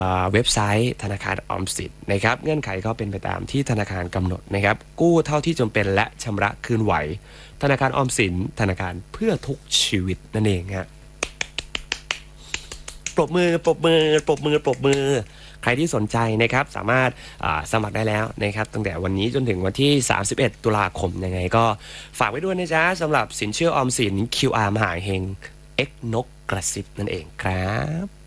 เว็บไซต์ธนาคารออมสินนะครับเงื่อนไขก็เป็นไปตามที่ธนาคารกำหนดนะครับกู้เท่าที่จำเป็นและชำระคืนไหวธนาคารออมสินธนาคารเพื่อทุกชีวิตนั่นเองฮะปรบมือปรบมือปรบมือปรบมือใครที่สนใจนะครับสามารถสมัครได้แล้วนะครับตั้งแต่วันนี้จนถึงวันที่31ตุลาคมยังไงก็ฝากไว้ด้วยนะจ๊ะสำหรับสินเชื่อออมสิน QR มหาเฮง X นกกระซิบนั่นเองครับ